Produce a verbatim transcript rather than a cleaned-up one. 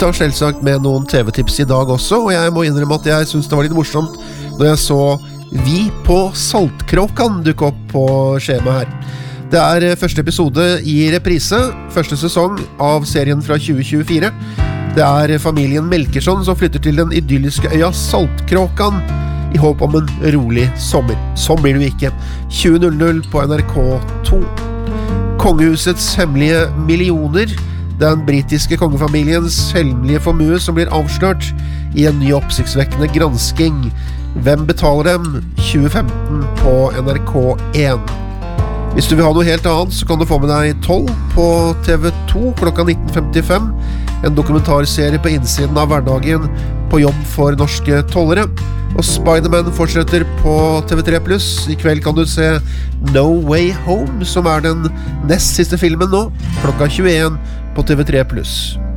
tar selvsagt med noen T V-tips I dag også, og jeg må innrømme at jeg synes det var litt morsomt når jeg så Vi på Saltkråkan dukke opp på skjemaet her. Det er første episode I reprise, første sesong av serien fra tjue tjuefire. Det er familien Melkersson som flytter til den idylliske øya Saltkråkan I håp om en rolig sommer. Sånn blir det jo ikke. tjue null null på N R K to. Kongehusets hemmelige millioner. Den britiske kongefamiliens hemmelige formue som blir avslørt I en ny oppsiktsvekkende gransking. Hvem betaler dem? tjue femten på N R K en. Hvis du vil ha noe helt annet, så kan du få med deg tolv på T V to klokka nitten femtifem. En dokumentarserie på innsiden av hverdagen på jobb for norske tollere. Og Spider-Man fortsetter på T V tre pluss. I kveld kan du se No Way Home, som er den nest siste filmen nå, klokka tjueen på T V tre pluss.